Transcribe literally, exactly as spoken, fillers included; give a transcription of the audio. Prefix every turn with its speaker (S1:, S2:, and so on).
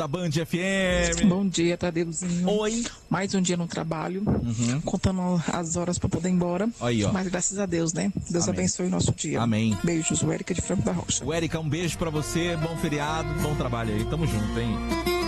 S1: da Band F M.
S2: Bom dia, Tadeuzinho.
S1: Oi.
S2: Mais um dia no trabalho,
S1: Uhum.
S2: contando as horas para poder ir embora.
S1: Aí, ó.
S2: Mas graças a Deus, né? Deus
S1: Amém.
S2: abençoe o nosso dia.
S1: Amém.
S2: Beijos, o Érica de Franco da Rocha.
S1: O Érica, um beijo pra você, bom feriado, bom trabalho aí. Tamo junto, hein?